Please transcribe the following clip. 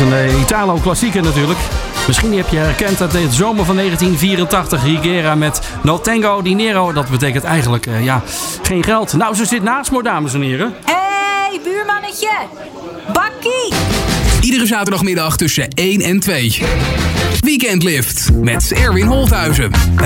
een Italo-klassieker natuurlijk. Misschien heb je herkend uit de zomer van 1984. Higuera met No Tengo Dinero. Dat betekent eigenlijk geen geld. Nou, ze zit naast me, dames en heren. Hey, buurmannetje. Bakkie. Iedere zaterdagmiddag tussen 1 en 2. Weekendlift met Erwin Holthuizen.